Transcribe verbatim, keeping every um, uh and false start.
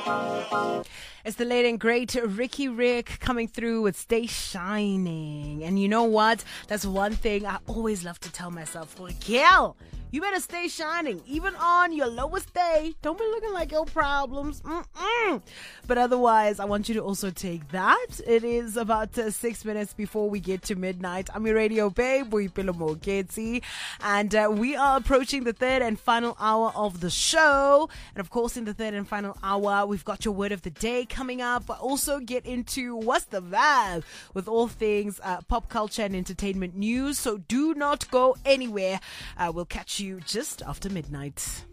It's the late and great Ricky Rick coming through with Stay Shining. And you know what? That's one thing I always love to tell myself. Kill! You better stay shining, even on your lowest day. Don't be looking like your problems. Mm-mm. But otherwise, I want you to also take that. It is about uh, six minutes before we get to midnight. I'm your radio babe, Boipelo Moketsi. And uh, we are approaching the third and final hour of the show. And of course, in the third and final hour, we've got your word of the day coming up. But also get into what's the vibe with all things uh, pop culture and entertainment news. So do not go anywhere. Uh, we'll catch you just after midnight.